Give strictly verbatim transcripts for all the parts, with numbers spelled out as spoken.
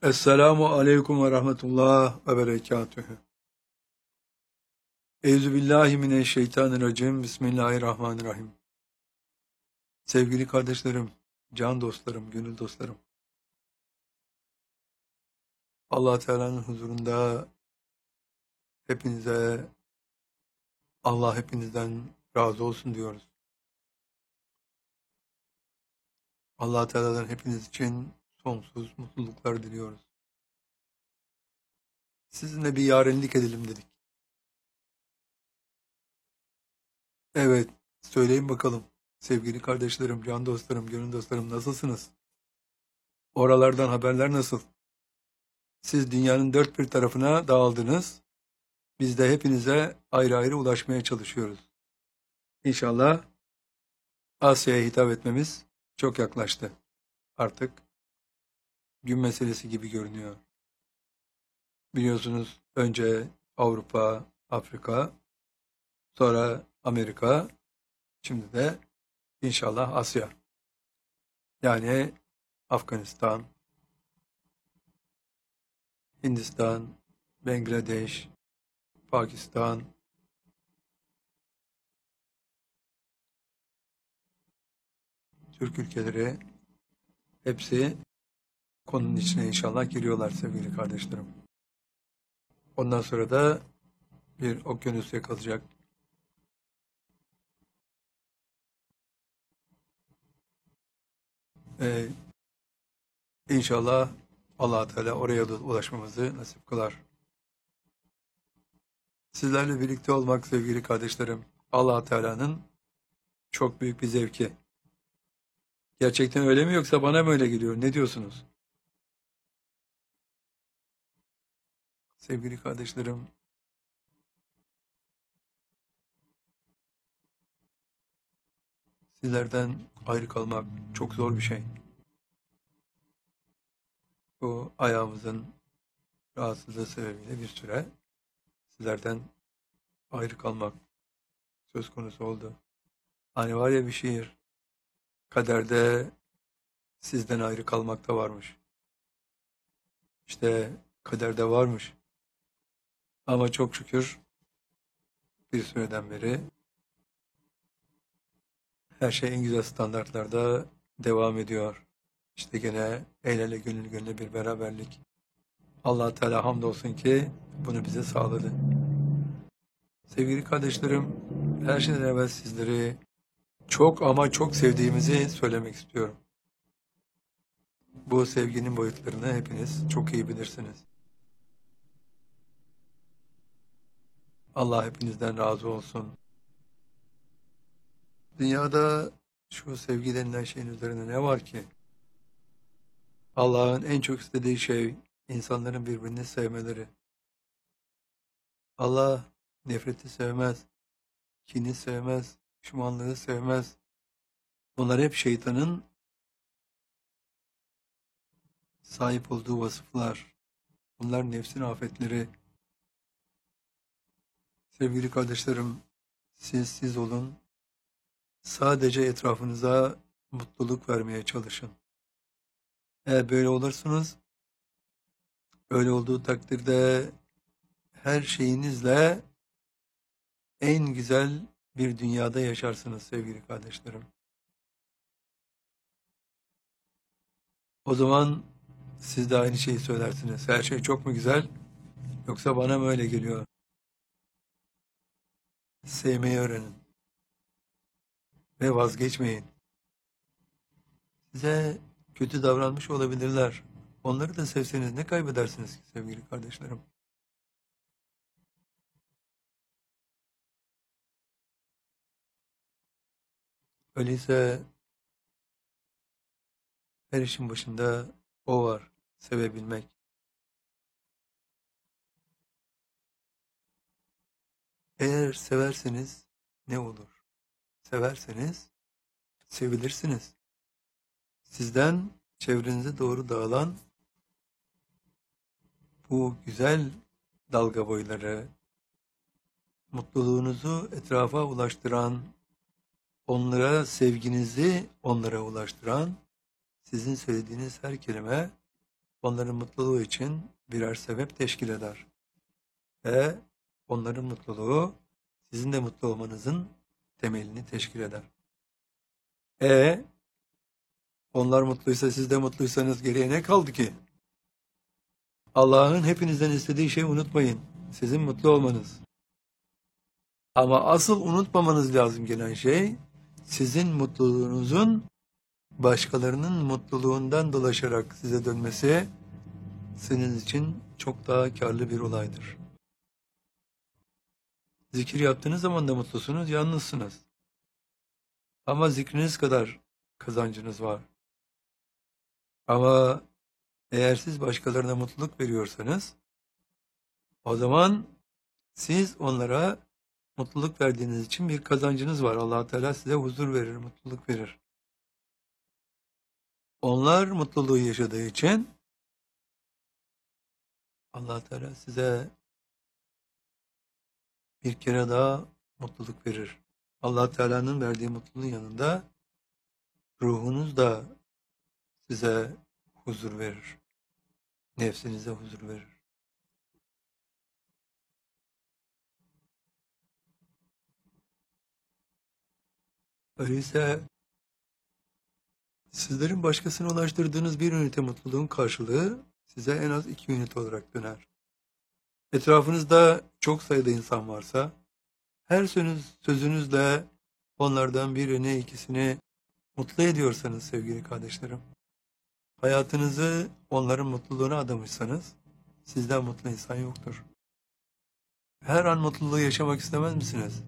Esselamu aleyküm ve rahmetullah ve berekatühü. Euzubillahimineşşeytanirracim. Bismillahirrahmanirrahim. Sevgili kardeşlerim, can dostlarım, gönül dostlarım. Allah Teala'nın huzurunda hepinize, Allah hepinizden razı olsun diyoruz. Allah Teala'dan hepiniz için sonsuz mutluluklar diliyoruz. Sizinle bir yarenlik edelim dedik. Evet, söyleyin bakalım. Sevgili kardeşlerim, can dostlarım, gönül dostlarım nasılsınız? Oralardan haberler nasıl? Siz dünyanın dört bir tarafına dağıldınız. Biz de hepinize ayrı ayrı ulaşmaya çalışıyoruz. İnşallah Asya'ya hitap etmemiz çok yaklaştı. Artık gün meselesi gibi görünüyor. Biliyorsunuz önce Avrupa, Afrika, sonra Amerika, şimdi de inşallah Asya. Yani Afganistan, Hindistan, Bangladeş, Pakistan, Türk ülkeleri hepsi konunun içine inşallah giriyorlar sevgili kardeşlerim. Ondan sonra da bir okyanus yakılacak. Ee, İnşallah Allah Teala oraya da ulaşmamızı nasip kılar. Sizlerle birlikte olmak sevgili kardeşlerim, Allah Teala'nın çok büyük bir zevki. Gerçekten öyle mi yoksa bana mı öyle geliyor? Ne diyorsunuz? Sevgili kardeşlerim, sizlerden ayrı kalmak çok zor bir şey. Bu ayağımızın rahatsızlığı sebebiyle bir süre sizlerden ayrı kalmak söz konusu oldu. Hani var ya bir şiir, kaderde sizden ayrı kalmak da varmış. İşte kaderde varmış. Ama çok şükür bir süreden beri her şey en güzel standartlarda devam ediyor. İşte gene el ele gönül gönüle bir beraberlik. Allah Teala hamdolsun ki bunu bize sağladı. Sevgili kardeşlerim, her şeyden evvel sizleri çok ama çok sevdiğimizi söylemek istiyorum. Bu sevginin boyutlarını hepiniz çok iyi bilirsiniz. Allah hepinizden razı olsun. Dünyada şu sevgi denilen şeyin üzerine ne var ki? Allah'ın en çok istediği şey insanların birbirini sevmeleri. Allah nefreti sevmez, kini sevmez, düşmanlığı sevmez. Bunlar hep şeytanın sahip olduğu vasıflar. Bunlar nefsin afetleri. Sevgili kardeşlerim, siz siz olun. Sadece etrafınıza mutluluk vermeye çalışın. Eğer böyle olursunuz, öyle olduğu takdirde her şeyinizle en güzel bir dünyada yaşarsınız sevgili kardeşlerim. O zaman siz de aynı şeyi söylersiniz. Her şey çok mu güzel, yoksa bana mı öyle geliyor? Sevmeyi öğrenin ve vazgeçmeyin. Size kötü davranmış olabilirler. Onları da sevseniz ne kaybedersiniz ki sevgili kardeşlerim? Öyleyse her işin başında o var, sevebilmek. Eğer severseniz ne olur? Severseniz sevilirsiniz. Sizden çevrenize doğru dağılan bu güzel dalga boyları, mutluluğunuzu etrafa ulaştıran, onlara sevginizi onlara ulaştıran, sizin söylediğiniz her kelime onların mutluluğu için birer sebep teşkil eder. Ve onların mutluluğu sizin de mutlu olmanızın temelini teşkil eder. E onlar mutluysa siz de mutluysanız geriye ne kaldı ki? Allah'ın hepinizden istediği şeyi unutmayın. Sizin mutlu olmanız. Ama asıl unutmamanız lazım gelen şey, sizin mutluluğunuzun başkalarının mutluluğundan dolaşarak size dönmesi, sizin için çok daha karlı bir olaydır. Zikir yaptığınız zaman da mutlusunuz, yalnızsınız. Ama zikriniz kadar kazancınız var. Ama eğer siz başkalarına mutluluk veriyorsanız, o zaman siz onlara mutluluk verdiğiniz için bir kazancınız var. Allah Teala size huzur verir, mutluluk verir. Onlar mutluluğu yaşadığı için Allah Teala size bir kere daha mutluluk verir. Allah Teala'nın verdiği mutluluğun yanında ruhunuz da size huzur verir. Nefsinize huzur verir. Öyleyse sizlerin başkasına ulaştırdığınız bir ünite mutluluğun karşılığı size en az iki ünite olarak döner. Etrafınızda çok sayıda insan varsa, her söz, sözünüzle onlardan birini, ikisini mutlu ediyorsanız sevgili kardeşlerim, hayatınızı onların mutluluğuna adamışsanız, sizden mutlu insan yoktur. Her an mutluluğu yaşamak istemez misiniz?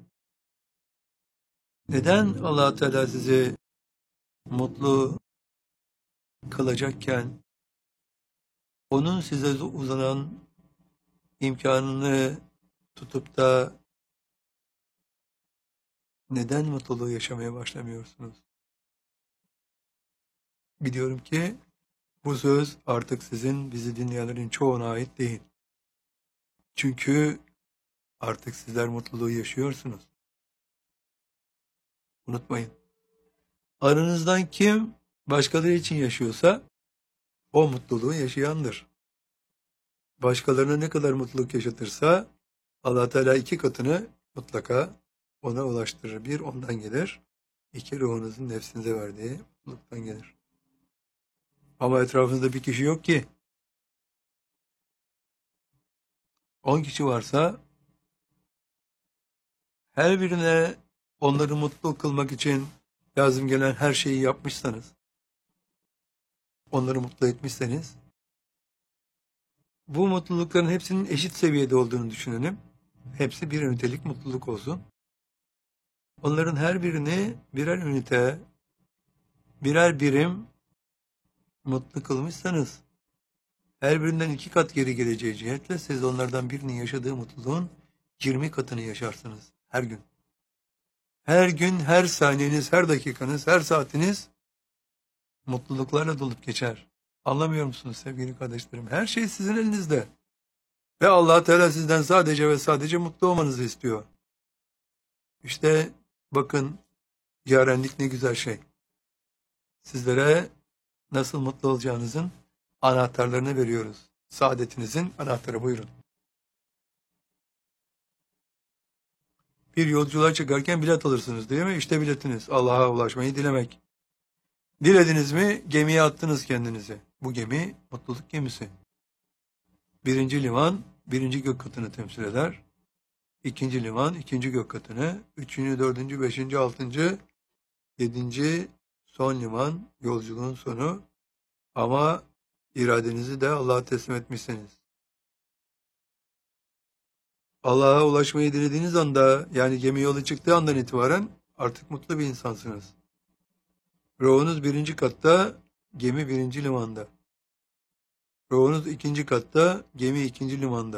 Neden Allah Teala sizi mutlu kılacakken, onun size uzanan imkanını tutup da neden mutluluğu yaşamaya başlamıyorsunuz? Biliyorum ki bu söz artık sizin bizi dinleyenlerin çoğuna ait değil. Çünkü artık sizler mutluluğu yaşıyorsunuz. Unutmayın. Aranızdan kim başkaları için yaşıyorsa o mutluluğu yaşayandır. Başkalarına ne kadar mutluluk yaşatırsa Allah Teala iki katını mutlaka ona ulaştırır. Bir ondan gelir, iki ruhunuzun nefsinize verdiği mutluluktan gelir. Ama etrafınızda bir kişi yok ki. On kişi varsa her birine onları mutlu kılmak için lazım gelen her şeyi yapmışsanız, onları mutlu etmişseniz, bu mutlulukların hepsinin eşit seviyede olduğunu düşünelim. Hepsi bir ünitelik mutluluk olsun. Onların her birini birer ünite, birer birim mutlu kılmışsanız, her birinden iki kat geri geleceği cihetle siz onlardan birinin yaşadığı mutluluğun yirmi katını yaşarsınız her gün. Her gün, her saniyeniz, her dakikanız, her saatiniz mutluluklarla dolup geçer. Anlamıyor musunuz sevgili kardeşlerim? Her şey sizin elinizde. Ve Allah Teala sizden sadece ve sadece mutlu olmanızı istiyor. İşte bakın, yarenlik ne güzel şey. Sizlere nasıl mutlu olacağınızın anahtarlarını veriyoruz. Saadetinizin anahtarı, buyurun. Bir yolculuğa çıkarken bilet alırsınız değil mi? İşte biletiniz. Allah'a ulaşmayı dilemek. Dilediniz mi gemiye attınız kendinizi. Bu gemi mutluluk gemisi. Birinci liman birinci gök katını temsil eder. İkinci liman ikinci gök katını. Üçüncü, dördüncü, beşinci, altıncı, yedinci son liman yolculuğun sonu. Ama iradenizi de Allah'a teslim etmişseniz. Allah'a ulaşmayı dilediğiniz anda, yani gemi yola çıktığı andan itibaren artık mutlu bir insansınız. Ruhunuz birinci katta, gemi birinci limanda. Ruhunuz ikinci katta, gemi ikinci limanda.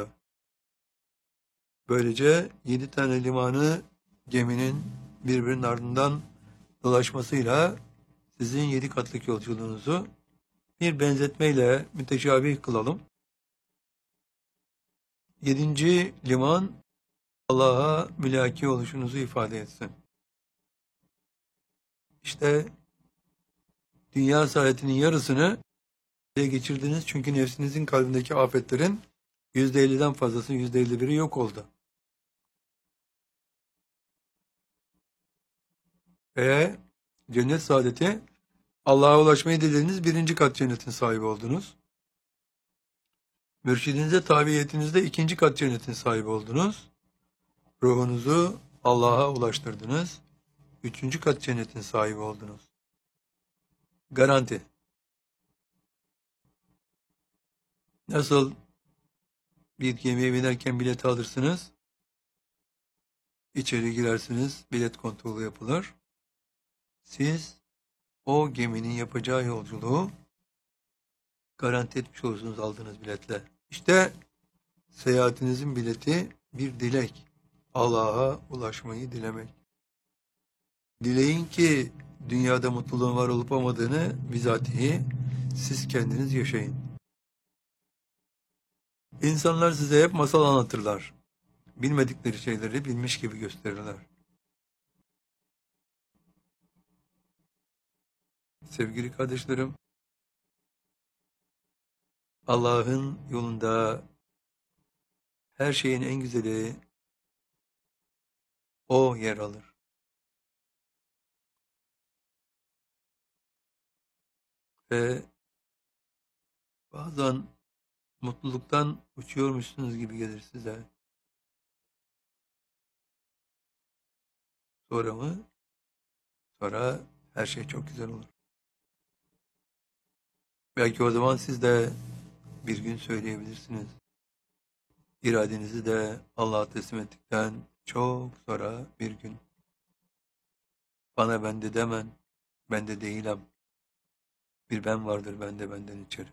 Böylece yedi tane limanı geminin birbirinin ardından dolaşmasıyla sizin yedi katlık yolculuğunuzu bir benzetmeyle müteşabih kılalım. Yedinci liman Allah'a mülaki oluşunuzu ifade etsin. İşte dünya saadetinin yarısını geçirdiniz çünkü nefsinizin kalbindeki afetlerin yüzde elliden fazlası, yüzde elli biri yok oldu. Ve cennet saadeti, Allah'a ulaşmayı dilediğiniz birinci kat cennetin sahibi oldunuz. Mürşidinize tabiiyetinizde ikinci kat cennetin sahibi oldunuz. Ruhunuzu Allah'a ulaştırdınız. Üçüncü kat cennetin sahibi oldunuz. Garanti. Nasıl bir gemiye binerken bilet alırsınız, içeri girersiniz, bilet kontrolü yapılır. Siz o geminin yapacağı yolculuğu garanti etmiş olursunuz aldığınız biletle. İşte seyahatinizin bileti bir dilek. Allah'a ulaşmayı dilemek. Dileyin ki dünyada mutluluğun var olup olmadığını bizatihi siz kendiniz yaşayın. İnsanlar size hep masal anlatırlar. Bilmedikleri şeyleri bilmiş gibi gösterirler. Sevgili kardeşlerim, Allah'ın yolunda her şeyin en güzeli o yer alır. Ve bazen mutluluktan uçuyormuşsunuz gibi gelir size. Sonra mı? Sonra her şey çok güzel olur. Belki o zaman siz de bir gün söyleyebilirsiniz. İradenizi de Allah'a teslim ettikten çok sonra bir gün. Bana bende demen, bende değilim. Bir ben vardır bende benden içeri.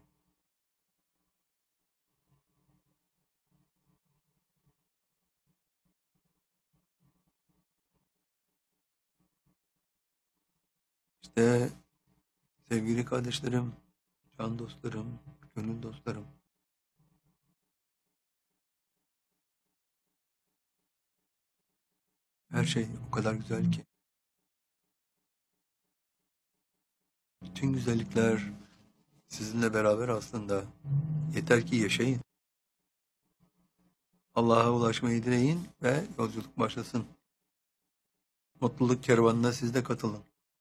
İşte sevgili kardeşlerim, can dostlarım, gönül dostlarım. Her şey o kadar güzel ki. Bütün güzellikler sizinle beraber aslında. Yeter ki yaşayın. Allah'a ulaşmayı dileyin ve yolculuk başlasın. Mutluluk kervanına siz de katılın.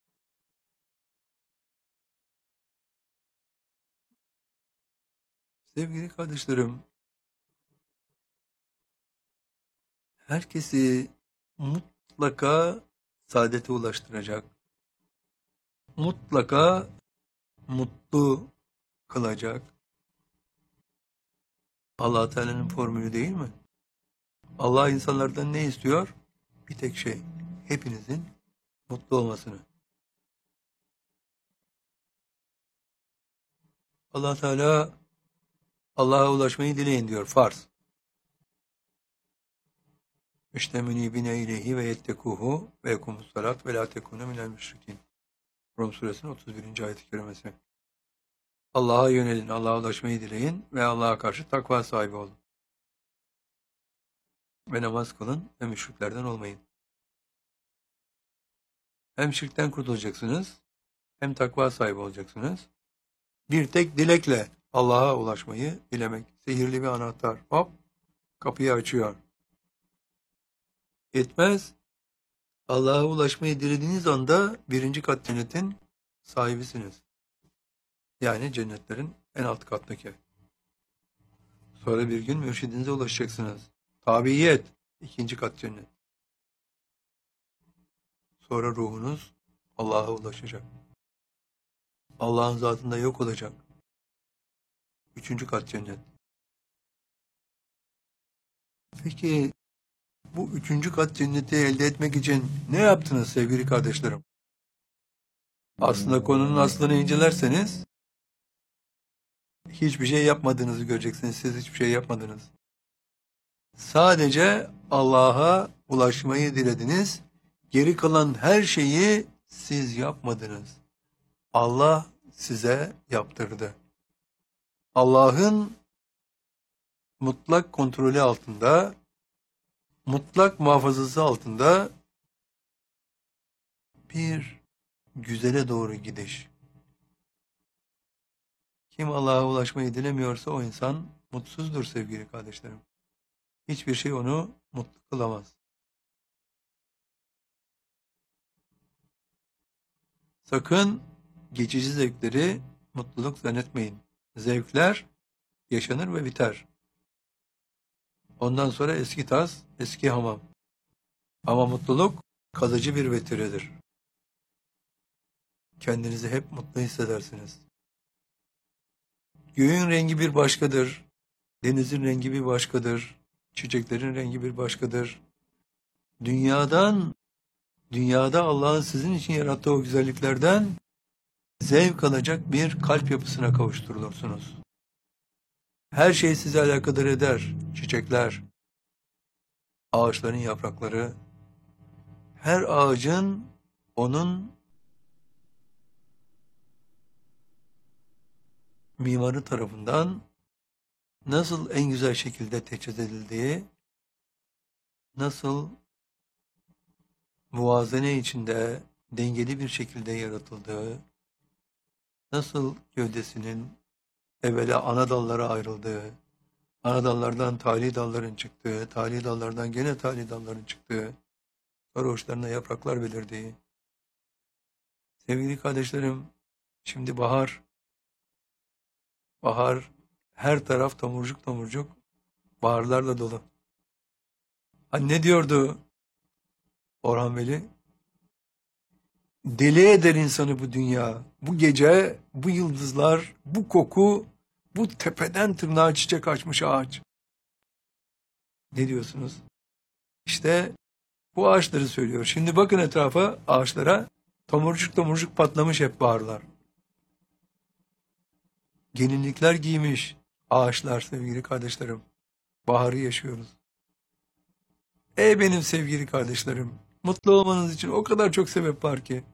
Sevgili kardeşlerim, herkesi mutlaka saadete ulaştıracak, mutlaka mutlu kılacak Allah Teala'nın formülü değil mi? Allah insanlardan ne istiyor? Bir tek şey, hepinizin mutlu olmasını. Allah Teala Allah'a ulaşmayı dileyin diyor, farz. İşte münibine ileyhi ve yettekuhu ve yekumus salat ve la tekunu minel müşrikin. Rum suresinin otuz birinci ayet-i kerimesi. Allah'a yönelin, Allah'a ulaşmayı dileyin ve Allah'a karşı takva sahibi olun. Ve namaz kılın ve müşriklerden olmayın. Hem şirkten kurtulacaksınız, hem takva sahibi olacaksınız. Bir tek dilekle Allah'a ulaşmayı dilemek. Sihirli bir anahtar. Hop, kapıyı açıyor. Yetmez. Allah'a ulaşmayı dilediğiniz anda birinci kat cennetin sahibisiniz. Yani cennetlerin en alt kattaki. Sonra bir gün mürşidinize ulaşacaksınız. Tabiyet, ikinci kat cennet. Sonra ruhunuz Allah'a ulaşacak. Allah'ın zatında yok olacak. Üçüncü kat cennet. Peki bu üçüncü kat cenneti elde etmek için ne yaptınız sevgili kardeşlerim? Aslında konunun aslını incelerseniz hiçbir şey yapmadığınızı göreceksiniz. Siz hiçbir şey yapmadınız. Sadece Allah'a ulaşmayı dilediniz. Geri kalan her şeyi siz yapmadınız. Allah size yaptırdı. Allah'ın mutlak kontrolü altında, mutlak muhafazası altında bir güzele doğru gidiş. Kim Allah'a ulaşmayı dilemiyorsa o insan mutsuzdur sevgili kardeşlerim. Hiçbir şey onu mutlu kılamaz. Sakın geçici zevkleri mutluluk zannetmeyin. Zevkler yaşanır ve biter. Ondan sonra eski tas, eski hamam. Ama mutluluk kalıcı bir vetiredir. Kendinizi hep mutlu hissedersiniz. Göğün rengi bir başkadır. Denizin rengi bir başkadır. Çiçeklerin rengi bir başkadır. Dünyadan, dünyada Allah'ın sizin için yarattığı o güzelliklerden zevk alacak bir kalp yapısına kavuşturulursunuz. Her şey sizi alakadar eder. Çiçekler, ağaçların yaprakları, her ağacın onun mimarı tarafından nasıl en güzel şekilde teçhiz edildiği, nasıl muvazene içinde dengeli bir şekilde yaratıldığı, nasıl gövdesinin evvela ana dallara ayrıldığı, ana dallardan tali dalların çıktığı, tali dallardan gene tali dalların çıktığı, sonra uçlarına yapraklar belirdiği. Sevgili kardeşlerim, şimdi bahar, bahar, her taraf tomurcuk tomurcuk, baharlarla dolu. Hani ne diyordu Orhan Veli? Deli eder insanı bu dünya, bu gece, bu yıldızlar, bu koku, bu tepeden tırnağa çiçek açmış ağaç. Ne diyorsunuz? İşte bu ağaçları söylüyor. Şimdi bakın etrafa, ağaçlara, tomurcuk tomurcuk patlamış hep baharlar. Gelinlikler giymiş ağaçlar sevgili kardeşlerim. Baharı yaşıyoruz. Ey benim sevgili kardeşlerim, mutlu olmanız için o kadar çok sebep var ki.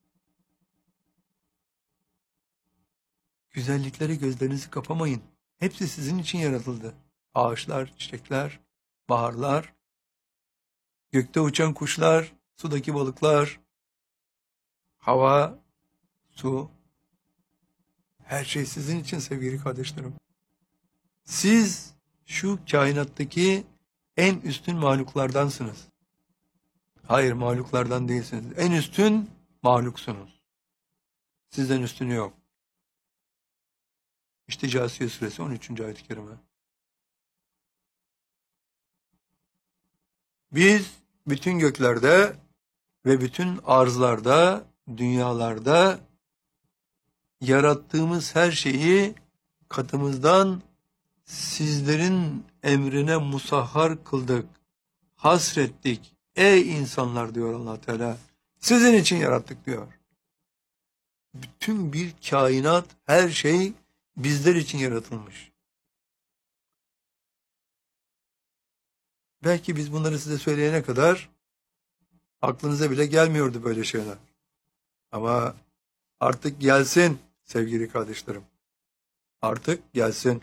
Güzelliklere gözlerinizi kapamayın. Hepsi sizin için yaratıldı. Ağaçlar, çiçekler, baharlar, gökte uçan kuşlar, sudaki balıklar, hava, su. Her şey sizin için sevgili kardeşlerim. Siz şu kainattaki en üstün mahluklardansınız. Hayır, mahluklardan değilsiniz. En üstün mahluksunuz. Sizden üstünü yok. İşte Câsiye suresi on üçüncü ayet-i kerime. Biz bütün göklerde ve bütün arzlarda, dünyalarda yarattığımız her şeyi katımızdan sizlerin emrine musahhar kıldık, hasrettik. Ey insanlar diyor Allah Teala, sizin için yarattık diyor. Bütün bir kainat, her şey bizler için yaratılmış. Belki biz bunları size söyleyene kadar aklınıza bile gelmiyordu böyle şeyler. Ama artık gelsin sevgili kardeşlerim. Artık gelsin.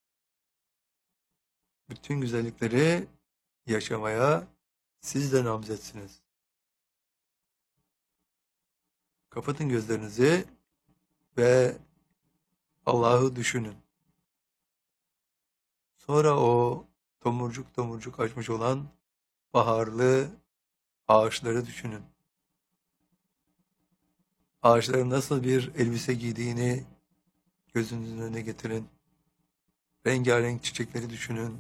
Bütün güzellikleri yaşamaya siz de namzetsiniz. Kapatın gözlerinizi ve Allah'ı düşünün. Sonra o tomurcuk tomurcuk açmış olan baharlı ağaçları düşünün. Ağaçların nasıl bir elbise giydiğini gözünüzün önüne getirin. Rengarenk çiçekleri düşünün.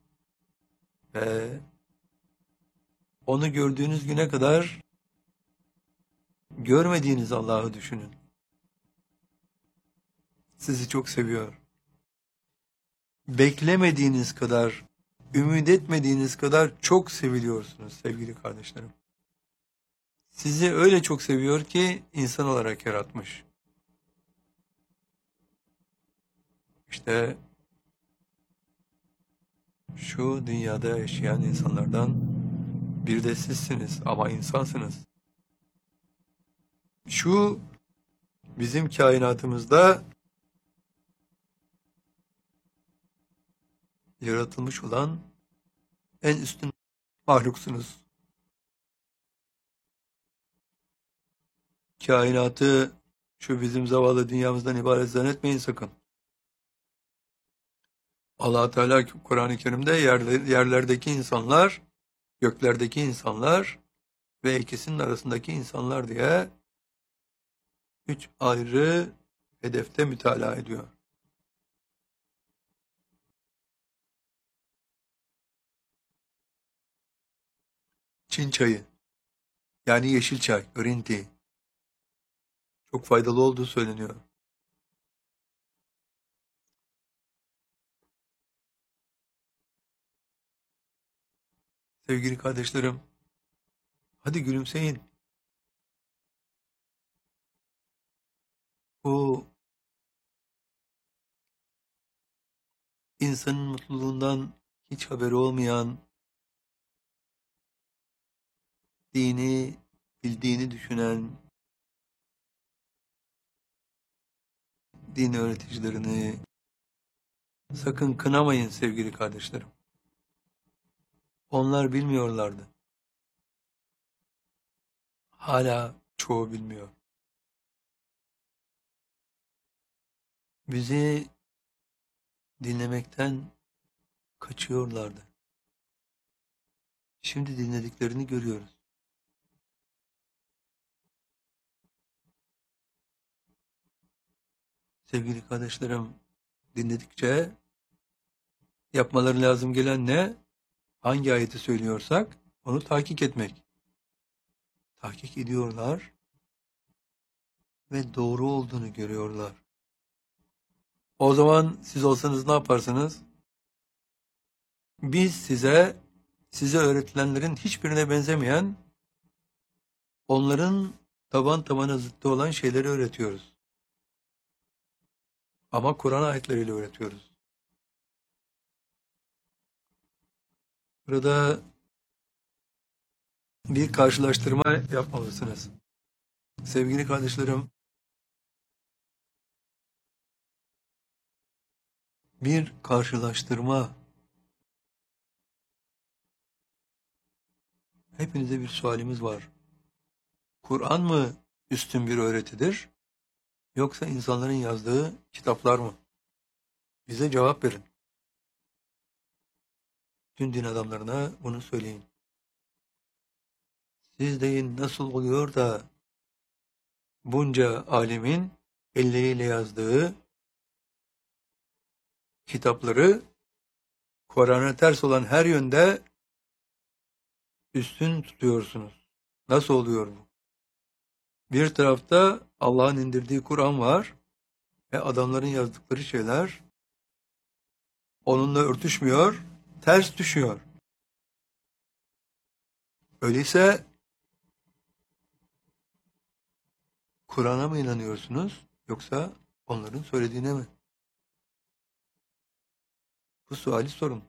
Ve onu gördüğünüz güne kadar görmediğiniz Allah'ı düşünün. Sizi çok seviyor. Beklemediğiniz kadar, ümit etmediğiniz kadar çok seviliyorsunuz sevgili kardeşlerim. Sizi öyle çok seviyor ki insan olarak yaratmış. İşte şu dünyada yaşayan insanlardan bir de sizsiniz ama insansınız. Şu bizim kainatımızda yaratılmış olan en üstün mahluksunuz. Kainatı şu bizim zavallı dünyamızdan ibaret zannetmeyin sakın. Allah Teala Kur'an-ı Kerim'de yerler, yerlerdeki insanlar, göklerdeki insanlar ve ikisinin arasındaki insanlar diye üç ayrı hedefte mütalaa ediyor. Çin çayı, yani yeşil çay, green tea, çok faydalı olduğu söyleniyor. Sevgili kardeşlerim, hadi gülümseyin. Bu insanın mutluluğundan hiç haberi olmayan, dini bildiğini düşünen din öğreticilerini sakın kınamayın sevgili kardeşlerim. Onlar bilmiyorlardı. Hala çoğu bilmiyor. Bizi dinlemekten kaçıyorlardı. Şimdi dinlediklerini görüyoruz. Sevgili kardeşlerim, dinledikçe yapmaları lazım gelen ne? Hangi ayeti söylüyorsak onu tahkik etmek. Tahkik ediyorlar ve doğru olduğunu görüyorlar. O zaman siz olsanız ne yaparsınız? Biz size, size öğretilenlerin hiçbirine benzemeyen, onların taban tabana zıttı olan şeyleri öğretiyoruz. Ama Kur'an ayetleriyle öğretiyoruz. Burada bir karşılaştırma yapmalısınız. Sevgili kardeşlerim, bir karşılaştırma. Hepinize bir sualimiz var. Kur'an mı üstün bir öğretidir, yoksa insanların yazdığı kitaplar mı? Bize cevap verin. Tüm din adamlarına bunu söyleyin. Siz deyin, nasıl oluyor da bunca alimin elleriyle yazdığı kitapları Kur'an'a ters olan her yönde üstün tutuyorsunuz? Nasıl oluyor bu? Bir tarafta Allah'ın indirdiği Kur'an var ve adamların yazdıkları şeyler onunla örtüşmüyor, ters düşüyor. Öyleyse Kur'an'a mı inanıyorsunuz, yoksa onların söylediğine mi? Bu suali sorun.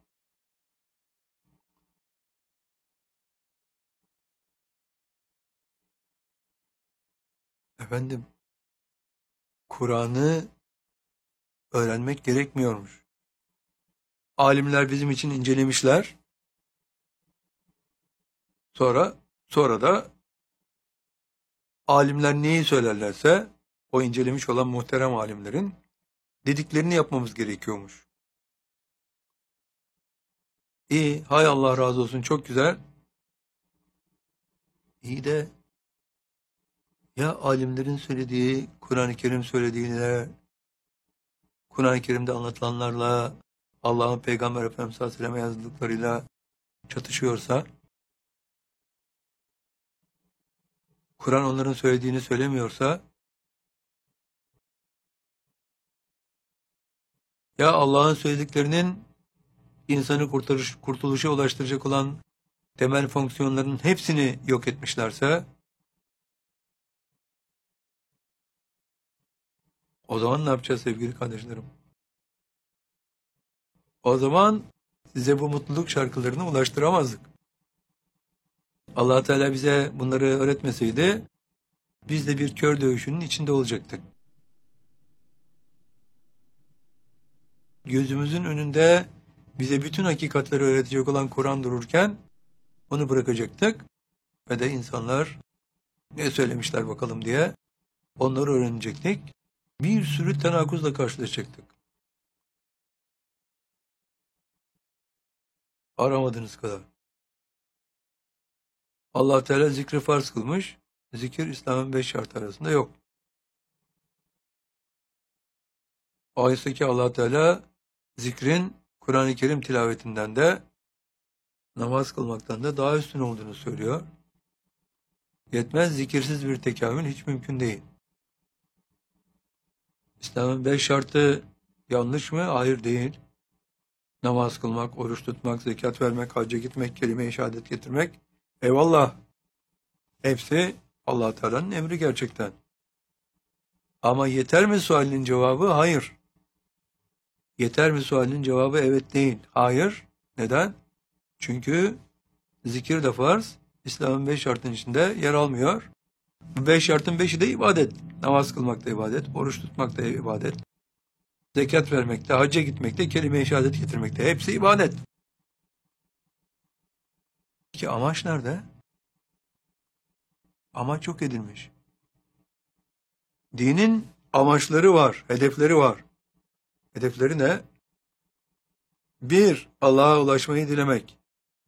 Efendim, Kur'an'ı öğrenmek gerekmiyormuş. Alimler bizim için incelemişler. Sonra sonra da alimler neyi söylerlerse o incelemiş olan muhterem alimlerin dediklerini yapmamız gerekiyormuş. İyi, hay Allah razı olsun, çok güzel. İyi de ya alimlerin söylediği, Kur'an-ı Kerim söylediğiyle, Kur'an-ı Kerim'de anlatılanlarla, Allah'ın Peygamber Efendimiz sallallahu aleyhi ve sellem yazdıklarıyla çatışıyorsa, Kur'an onların söylediğini söylemiyorsa, ya Allah'ın söylediklerinin insanı kurtarış, kurtuluşa ulaştıracak olan temel fonksiyonların hepsini yok etmişlerse, o zaman ne yapacağız sevgili kardeşlerim? O zaman size bu mutluluk şarkılarını ulaştıramazdık. Allah Teala bize bunları öğretmeseydi, biz de bir kör dövüşünün içinde olacaktık. Gözümüzün önünde bize bütün hakikatleri öğretecek olan Kur'an dururken, onu bırakacaktık ve de insanlar ne söylemişler bakalım diye onları öğrenecektik. Bir sürü tenakuzla karşılaşacaktık. Aramadığınız kadar. Allah Teala zikri farz kılmış. Zikir İslam'ın beş şartı arasında yok. Oysa ki Allah Teala zikrin Kur'an-ı Kerim tilavetinden de namaz kılmaktan da daha üstün olduğunu söylüyor. Yetmez, zikirsiz bir tekamül hiç mümkün değil. İslam'ın beş şartı yanlış mı? Hayır, değil. Namaz kılmak, oruç tutmak, zekat vermek, hacca gitmek, kelime-i şehadet getirmek. Eyvallah. Hepsi Allah Teala'nın emri gerçekten. Ama yeter mi sualinin cevabı? Hayır. Yeter mi sualinin cevabı evet değil. Hayır. Neden? Çünkü zikir de farz, İslam'ın beş şartının içinde yer almıyor. Bu beş şartın beşi de ibadet. Namaz kılmak da ibadet, oruç tutmak da ibadet, zekat vermek de, hacca gitmek de, kelime-i şehadet getirmek de. Hepsi ibadet. Peki amaç nerede? Amaç yok edilmiş. Dinin amaçları var, hedefleri var. Hedefleri ne? Bir, Allah'a ulaşmayı dilemek.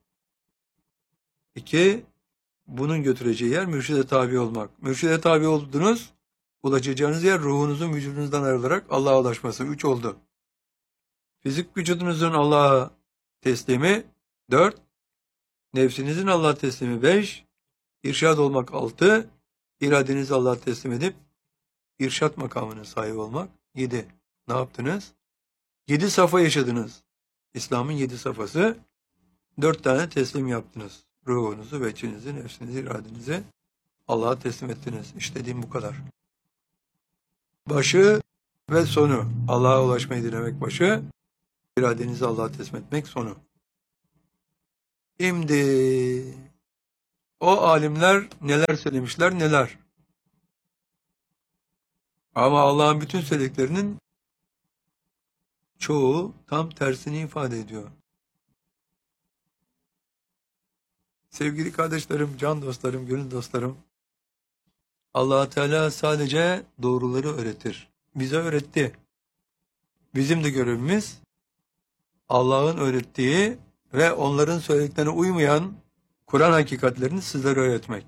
İki, bunun götüreceği yer mürşide tabi olmak. Mürşide tabi oldunuz, ulaşacağınız yer ruhunuzun vücudunuzdan ayrılarak Allah'a ulaşması. Üç oldu. Fizik vücudunuzun Allah'a teslimi. Dört, nefsinizin Allah'a teslimi. Beş, irşad olmak. Altı, iradenizi Allah'a teslim edip irşat makamına sahip olmak. Yedi. Ne yaptınız? Yedi safa yaşadınız. İslam'ın yedi safhası. Dört tane teslim yaptınız. Ruhunuzu, veçinizi, nefsinizi, iradenizi Allah'a teslim ettiniz. İşte bu kadar. Başı ve sonu. Allah'a ulaşmayı dilemek başı, iradenizi Allah'a teslim etmek sonu. Şimdi o alimler neler söylemişler neler. Ama Allah'ın bütün söylediklerinin çoğu tam tersini ifade ediyor. Sevgili kardeşlerim, can dostlarım, gönül dostlarım, Allah Teala sadece doğruları öğretir. Bize öğretti. Bizim de görevimiz Allah'ın öğrettiği ve onların söylediklerine uymayan Kur'an hakikatlerini sizlere öğretmek.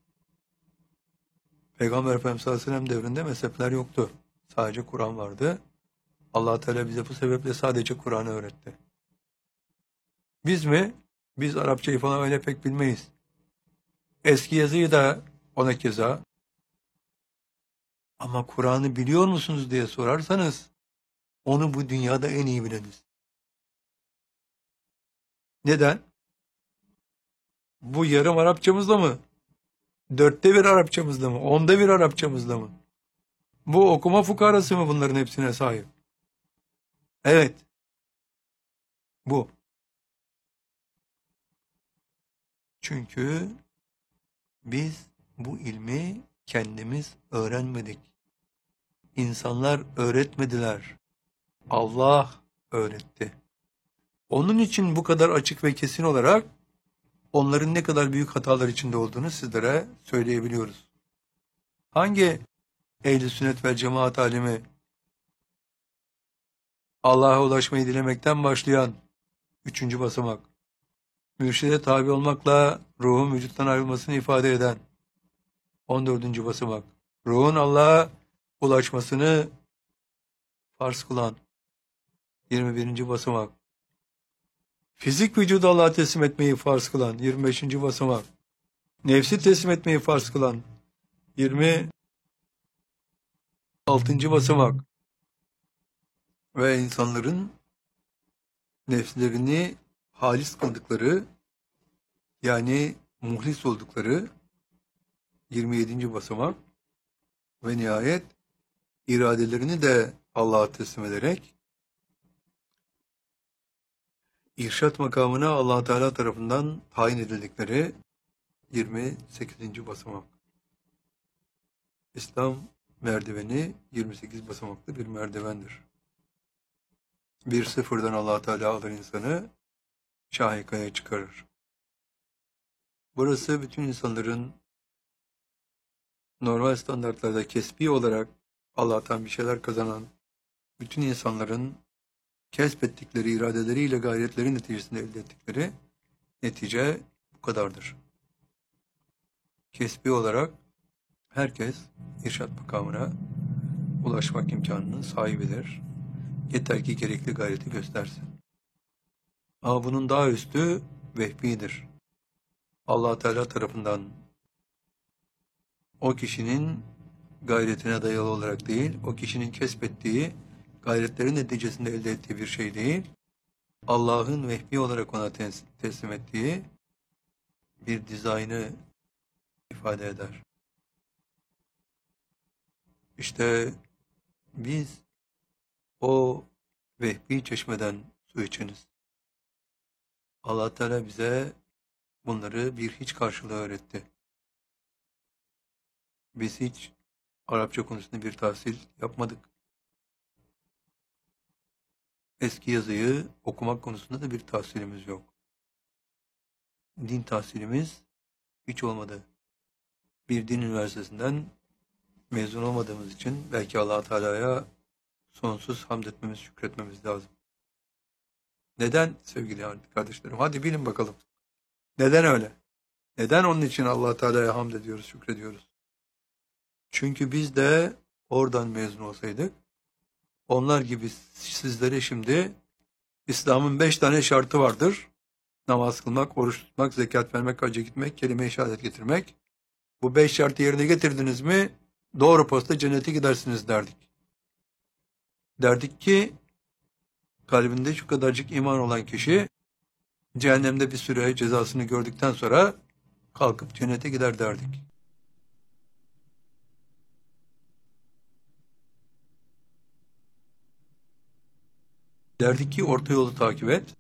Peygamber Efendimiz sallallahu aleyhi ve sellem devrinde mezhepler yoktu. Sadece Kur'an vardı. Allah Teala bize bu sebeple sadece Kur'an'ı öğretti. Biz mi? Biz Arapçayı falan öyle pek bilmeyiz. Eski yazıyı da ona keza. Ama Kur'an'ı biliyor musunuz diye sorarsanız, onu bu dünyada en iyi bileniz. Neden? Bu yarım Arapçamızda mı? Dörtte bir Arapçamızda mı? Onda bir Arapçamızda mı? Bu okuma fukarası mı bunların hepsine sahip? Evet. Bu. Çünkü biz bu ilmi kendimiz öğrenmedik. İnsanlar öğretmediler. Allah öğretti. Onun için bu kadar açık ve kesin olarak onların ne kadar büyük hatalar içinde olduğunu sizlere söyleyebiliyoruz. Hangi ehl-i sünnet ve cemaat alimi Allah'a ulaşmayı dilemekten başlayan üçüncü basamak, mürşide tabi olmakla ruhun vücuttan ayrılmasını ifade eden on dördüncü basamak, ruhun Allah'a ulaşmasını farz kılan yirmi birinci basamak, fizik vücudu Allah'a teslim etmeyi farz kılan yirmi beşinci basamak, nefsi teslim etmeyi farz kılan yirmi altıncı basamak ve insanların nefslerini halis kıldıkları, yani muhlis oldukları yirmi yedinci basamak ve nihayet iradelerini de Allah'a teslim ederek irşat makamına Allah Teala tarafından tayin edildikleri yirmi sekizinci basamak. İslam merdiveni yirmi sekiz basamaklı bir merdivendir. Bir sıfırdan Allah Teala alır insanı, şahikaya çıkarır. Burası bütün insanların normal standartlarda kesbi olarak Allah'tan bir şeyler kazanan bütün insanların kesbettikleri iradeleriyle gayretleri neticesinde elde ettikleri netice bu kadardır. Kesbi olarak herkes irşad makamına ulaşmak imkanının sahibidir. Yeter ki gerekli gayreti göstersin. Ama bunun daha üstü vehbidir. Allah Teala tarafından o kişinin gayretine dayalı olarak değil, o kişinin kesbettiği gayretlerin neticesinde elde ettiği bir şey değil, Allah'ın vehbi olarak ona teslim ettiği bir dizaynı ifade eder. İşte biz o vehbi çeşmeden su içiniz. Allah Teala bize bunları bir hiç karşılığı öğretti. Biz hiç Arapça konusunda bir tahsil yapmadık. Eski yazıyı okumak konusunda da bir tahsilimiz yok. Din tahsilimiz hiç olmadı. Bir din üniversitesinden mezun olmadığımız için belki Allah Teala'ya sonsuz hamd etmemiz, şükretmemiz lazım. Neden sevgili kardeşlerim? Hadi bilin bakalım. Neden öyle? Neden onun için Allah Teala'ya hamd ediyoruz, şükrediyoruz? Çünkü biz de oradan mezun olsaydık, onlar gibi sizlere şimdi İslam'ın beş tane şartı vardır. Namaz kılmak, oruç tutmak, zekat vermek, hacca gitmek, kelime-i şehadet getirmek. Bu beş şartı yerine getirdiniz mi doğru posta cennete gidersiniz derdik. Derdik ki kalbinde şu kadarcık iman olan kişi cehennemde bir süre cezasını gördükten sonra kalkıp cennete gider derdik. Derdik ki orta yolu takip et.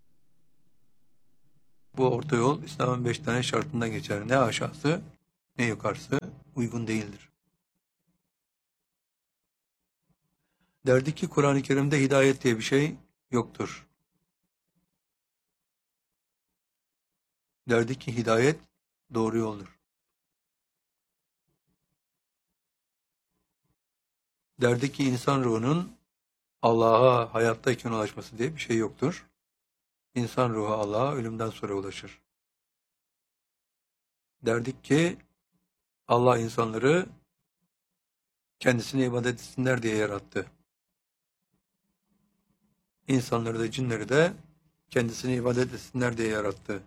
Bu orta yol İslam'ın beş tane şartından geçer. Ne aşağısı ne yukarısı uygun değildir. Derdik ki Kur'an-ı Kerim'de hidayet diye bir şey yoktur. Derdik ki hidayet doğru yoldur. Derdik ki insan ruhunun Allah'a hayattayken ulaşması diye bir şey yoktur. İnsan ruhu Allah'a ölümden sonra ulaşır. Derdik ki Allah insanları kendisine ibadet etsinler diye yarattı. İnsanları da cinleri de kendisine ibadet etsinler diye yarattı.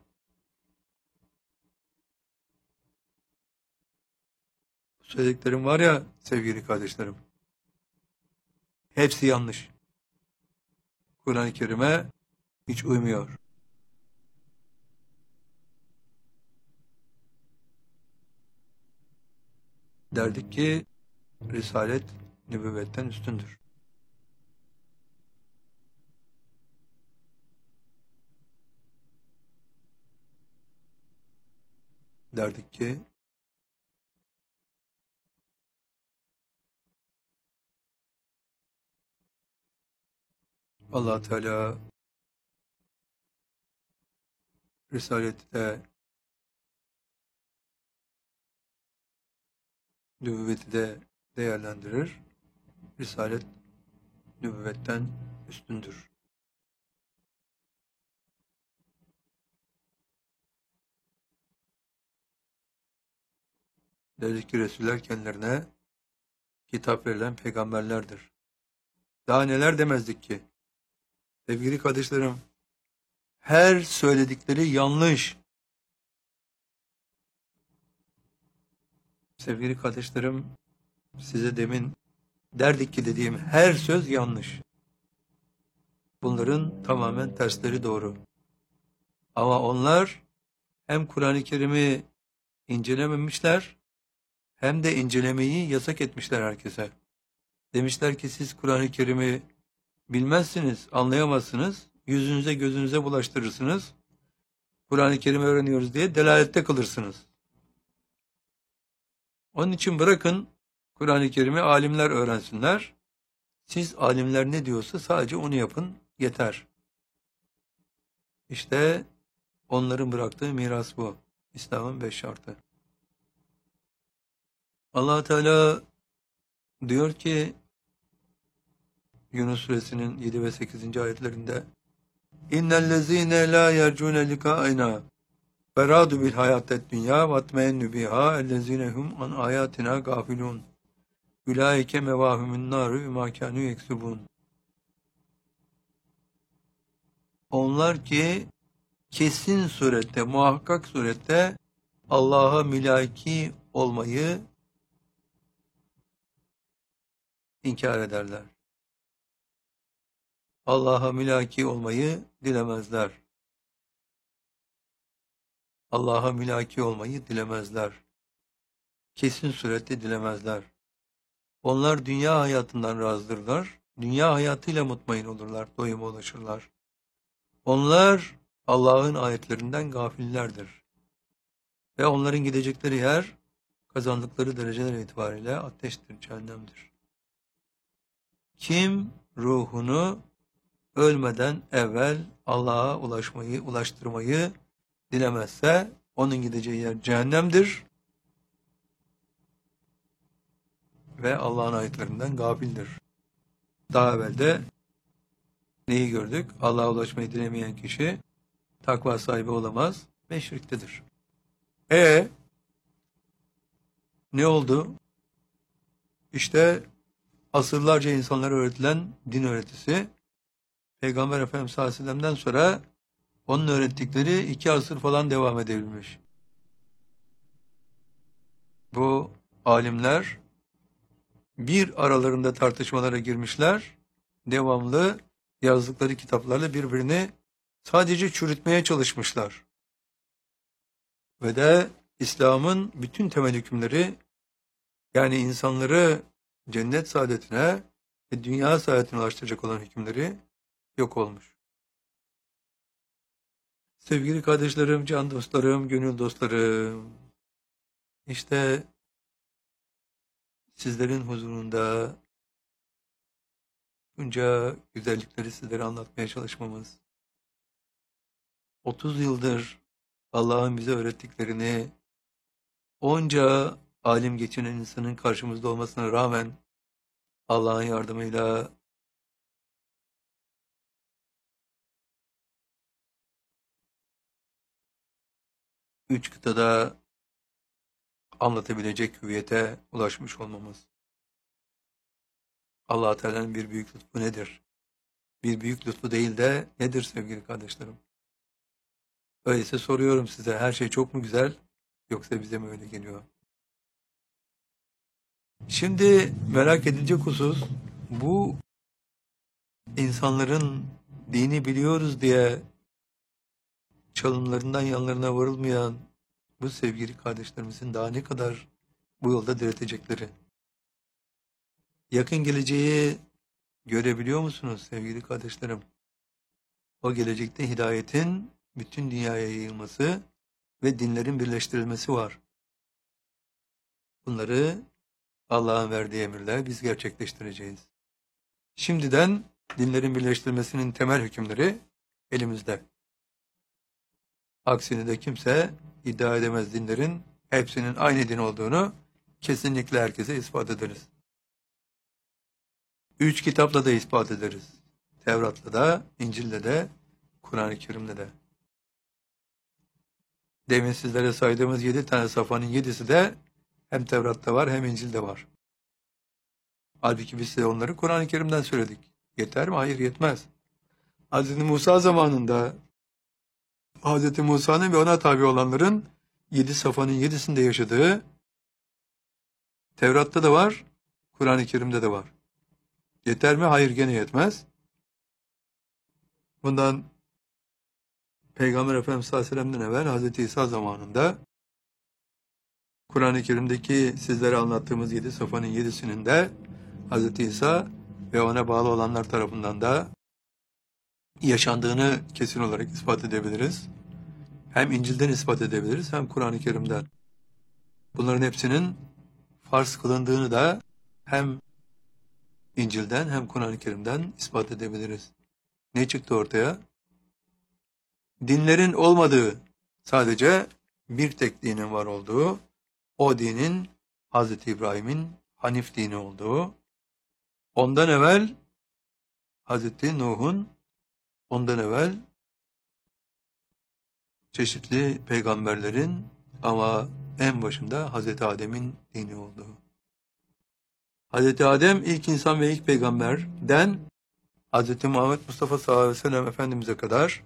Söylediklerim var ya sevgili kardeşlerim, hepsi yanlış. Kur'an-ı Kerim'e hiç uymuyor. Derdik ki Risalet nübüvvetten üstündür. Derdik ki Allah Teala Risaleti nübüvveti de değerlendirir. Risalet nübüvvetten üstündür. Derdik ki Resuller kendilerine kitap verilen peygamberlerdir. Daha neler demezdik ki? Sevgili kardeşlerim, her söyledikleri yanlış. Sevgili kardeşlerim, size demin derdik ki dediğim her söz yanlış. Bunların tamamen tersleri doğru. Ama onlar hem Kur'an-ı Kerim'i incelememişler, hem de incelemeyi yasak etmişler herkese. Demişler ki siz Kur'an-ı Kerim'i bilmezsiniz, anlayamazsınız, yüzünüze gözünüze bulaştırırsınız. Kur'an-ı Kerim'i öğreniyoruz diye delalette kalırsınız. Onun için bırakın Kur'an-ı Kerim'i alimler öğrensinler. Siz alimler ne diyorsa sadece onu yapın, yeter. İşte onların bıraktığı miras bu. İslam'ın beş şartı. Allah Teala diyor ki Yunus suresinin yedi ve sekizinci ayetlerinde İnnellezîne lâ yercûne likâinâ berâdu bil hayâted dünyâ vatmeyennü bihâ ellezîne hum an âyâtinâ gâfilûn ulaike mevâhumun nâru bimâ kânû yeksubûn. Onlar ki kesin surette, muhakkak surette Allah'a mülaki olmayı inkar ederler. Allah'a mülaki olmayı dilemezler. Allah'a mülaki olmayı dilemezler. Kesin surette dilemezler. Onlar dünya hayatından razıdırlar. Dünya hayatıyla mutmain olurlar, doyuma ulaşırlar. Onlar Allah'ın ayetlerinden gafillerdir. Ve onların gidecekleri yer, kazandıkları dereceler itibariyle ateştir, cehennemdir. Kim ruhunu ölmeden evvel Allah'a ulaşmayı, ulaştırmayı dilemezse, onun gideceği yer cehennemdir. Ve Allah'ın ayetlerinden gafildir. Daha evvel de neyi gördük? Allah'a ulaşmayı dilemeyen kişi takva sahibi olamaz ve şirktedir. E ne oldu? İşte asırlarca insanlara öğretilen din öğretisi Peygamber Efendimiz sallallahu aleyhi ve sellem'den sonra onun öğrettikleri iki asır falan devam edebilmiş. Bu alimler bir aralarında tartışmalara girmişler, devamlı yazdıkları kitaplarla birbirini sadece çürütmeye çalışmışlar. Ve de İslam'ın bütün temel hükümleri, yani insanları cennet saadetine ve dünya saadetine ulaştıracak olan hükümleri yok olmuş. Sevgili kardeşlerim, can dostlarım, gönül dostlarım, işte sizlerin huzurunda bunca güzellikleri sizlere anlatmaya çalışmamız, otuz yıldır Allah'ın bize öğrettiklerini onca alim geçinen insanın karşımızda olmasına rağmen Allah'ın yardımıyla üç kıtada anlatabilecek hüviyete ulaşmış olmamız. Allah-u Teala'nın bir büyük lütfu nedir? Bir büyük lütfu değil de nedir sevgili kardeşlerim? Öyleyse soruyorum size, her şey çok mu güzel, yoksa bize mi öyle geliyor? Şimdi merak edilecek husus, bu insanların dini biliyoruz diye çalımlarından yanlarına varılmayan bu sevgili kardeşlerimizin daha ne kadar bu yolda diretecekleri. Yakın geleceği görebiliyor musunuz sevgili kardeşlerim? O gelecekte hidayetin bütün dünyaya yayılması ve dinlerin birleştirilmesi var. Bunları Allah'ın verdiği emirle biz gerçekleştireceğiz. Şimdiden dinlerin birleştirilmesinin temel hükümleri elimizde. Aksini de kimse iddia edemez, dinlerin hepsinin aynı din olduğunu kesinlikle herkese ispat ederiz. Üç kitapla da ispat ederiz. Tevrat'la da, İncil'le de, Kur'an-ı Kerim'le de. Demin sizlere saydığımız yedi tane safhanın yedisi de hem Tevrat'ta var hem İncil'de var. Halbuki biz size onları Kur'an-ı Kerim'den söyledik. Yeter mi? Hayır, yetmez. Hazreti Musa zamanında Hazreti Musa'nın ve ona tabi olanların yedi safhanın yedisinde yaşadığı Tevrat'ta da var, Kur'an-ı Kerim'de de var. Yeter mi? Hayır, gene yetmez. Bundan Peygamber Efendimiz sallallahu aleyhi ve sellem'den evvel Hazreti İsa zamanında Kur'an-ı Kerim'deki sizlere anlattığımız yedi safhanın yedisinin de Hazreti İsa ve ona bağlı olanlar tarafından da yaşandığını kesin olarak ispat edebiliriz. Hem İncil'den ispat edebiliriz hem Kur'an-ı Kerim'den. Bunların hepsinin farz kılındığını da hem İncil'den hem Kur'an-ı Kerim'den ispat edebiliriz. Ne çıktı ortaya? Dinlerin olmadığı, sadece bir tek dinin var olduğu, o dinin Hazreti İbrahim'in Hanif dini olduğu, ondan evvel Hazreti Nuh'un ondan evvel çeşitli peygamberlerin ama en başında Hazreti Adem'in dini oldu. Hazreti Adem ilk insan ve ilk peygamberden Hazreti Muhammed Mustafa sallallahu aleyhi ve sellem Efendimiz'e kadar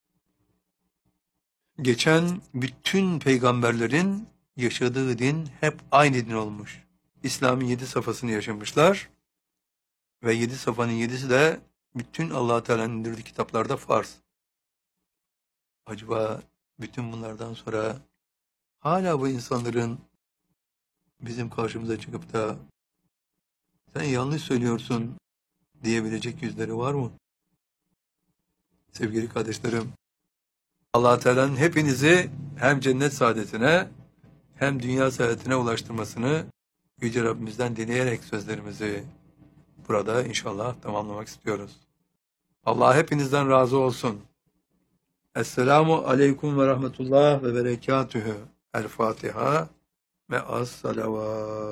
geçen bütün peygamberlerin yaşadığı din hep aynı din olmuş. İslam'ın yedi safhasını yaşamışlar ve yedi safhanın yedisi de bütün Allah-u Teala'nın indirdiği kitaplarda farz. Acaba bütün bunlardan sonra hala bu insanların bizim karşımıza çıkıp da sen yanlış söylüyorsun diyebilecek yüzleri var mı? Sevgili kardeşlerim, Allah-u Teala'nın hepinizi hem cennet saadetine hem dünya saadetine ulaştırmasını Yüce Rabbimizden dileyerek sözlerimizi burada inşallah tamamlamak istiyoruz. Allah hepinizden razı olsun. Esselamu aleyküm ve rahmetullah ve berekatühü. El Fatiha ve as salavat.